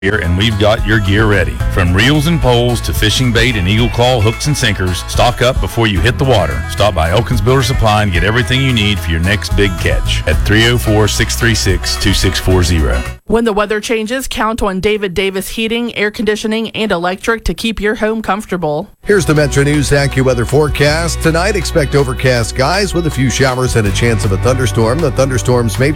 And we've got your gear ready. From reels and poles to fishing bait and eagle claw hooks and sinkers, stock up before you hit the water. Stop by Elkins Builder Supply and get everything you need for your next big catch at 304-636-2640. When the weather changes, count on David Davis Heating, Air Conditioning, and Electric to keep your home comfortable. Here's the Metro News AccuWeather forecast. Tonight, expect overcast skies with a few showers and a chance of a thunderstorm. The thunderstorms may